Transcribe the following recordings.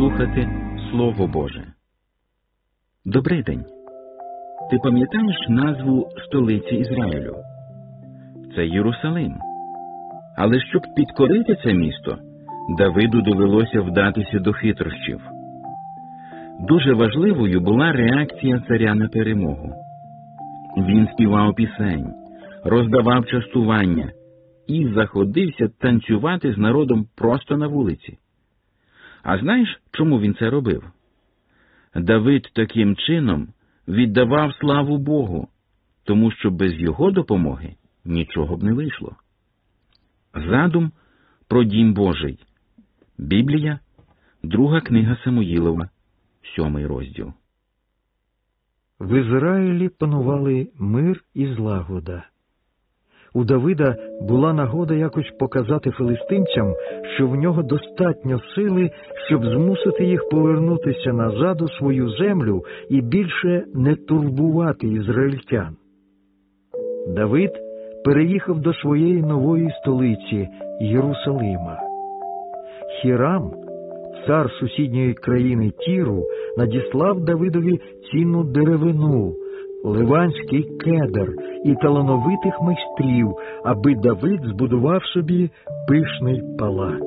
слухати Слово Боже. Добрий день! Ти пам'ятаєш назву столиці Ізраїлю? Це Єрусалим. Але щоб підкорити це місто, Давиду довелося вдатися до хитрощів. Дуже важливою була реакція царя на перемогу. Він співав пісень, роздавав частування і заходився танцювати з народом просто на вулиці. А знаєш, чому він це робив? Давид таким чином віддавав славу Богу, тому що без його допомоги нічого б не вийшло. Задум про дім Божий. Біблія, 2 книга Самуїлова, 7 розділ. В Ізраїлі панували мир і злагода. У Давида була нагода якось показати филистимцям, що в нього достатньо сили, щоб змусити їх повернутися назад у свою землю і більше не турбувати ізраїльтян. Давид переїхав до своєї нової столиці – Єрусалима. Хірам, цар сусідньої країни Тіру, надіслав Давидові цінну деревину, ливанський кедр і талановитих майстрів, аби Давид збудував собі пишний палац.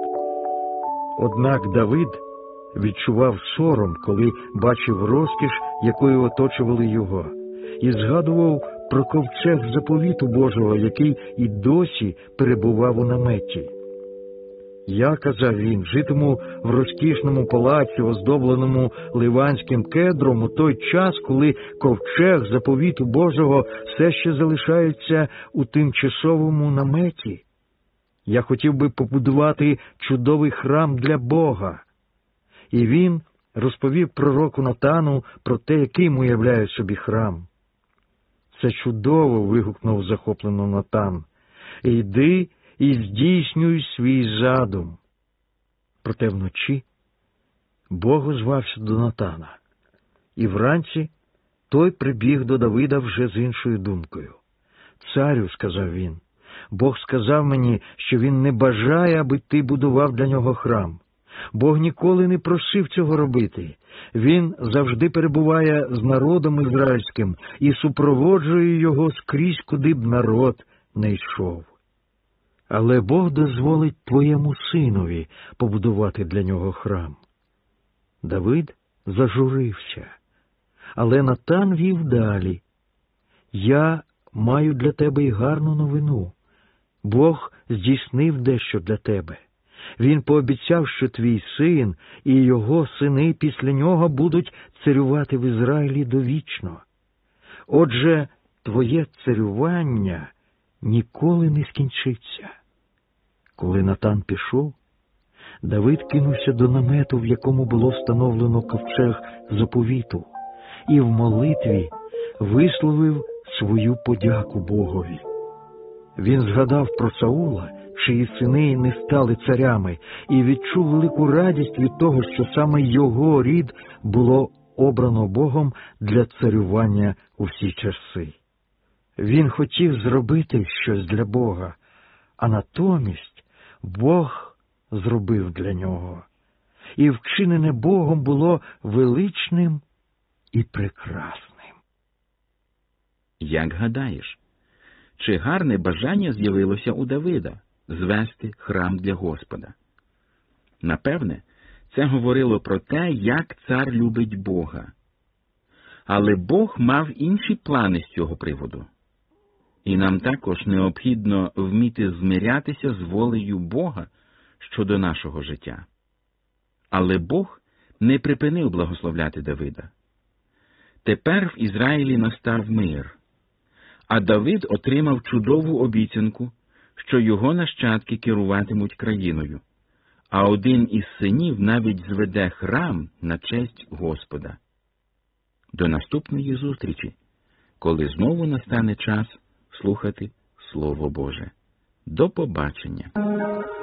Однак Давид відчував сором, коли бачив розкіш, якою оточували його, і згадував про ковчег заповіту Божого, який і досі перебував у наметі. «Я, – казав він, – житиму в розкішному палаці, оздобленому ливанським кедром, у той час, коли ковчег заповіту Божого все ще залишається у тимчасовому наметі. Я хотів би побудувати чудовий храм для Бога». І він розповів пророку Натану про те, яким уявляє собі храм. «Це чудово!» – вигукнув захоплено Натан. «Йди і здійснюй свій задум». Проте вночі Бог озвався до Натана, і вранці той прибіг до Давида вже з іншою думкою. «Царю, – сказав він, – Бог сказав мені, що він не бажає, аби ти будував для нього храм. Бог ніколи не просив цього робити. Він завжди перебуває з народом ізраїльським і супроводжує його скрізь, куди б народ не йшов. Але Бог дозволить твоєму синові побудувати для нього храм». Давид зажурився, але Натан вів далі. «Я маю для тебе й гарну новину. Бог здійснив дещо для тебе. Він пообіцяв, що твій син і його сини після нього будуть царювати в Ізраїлі довічно. Отже, твоє царювання ніколи не скінчиться». Коли Натан пішов, Давид кинувся до намету, в якому було встановлено ковчег заповіту, і в молитві висловив свою подяку Богові. Він згадав про Саула, чиї сини не стали царями, і відчув велику радість від того, що саме його рід було обрано Богом для царювання у всі часи. Він хотів зробити щось для Бога, а натомість Бог зробив для нього. І вчинене Богом було величним і прекрасним. Як гадаєш, чи гарне бажання з'явилося у Давида звести храм для Господа? Напевне, це говорило про те, як цар любить Бога. Але Бог мав інші плани з цього приводу. І нам також необхідно вміти змирятися з волею Бога щодо нашого життя. Але Бог не припинив благословляти Давида. Тепер в Ізраїлі настав мир, а Давид отримав чудову обіцянку, що його нащадки керуватимуть країною, а один із синів навіть зведе храм на честь Господа. До наступної зустрічі, коли знову настане час слухати Слово Боже. До побачення!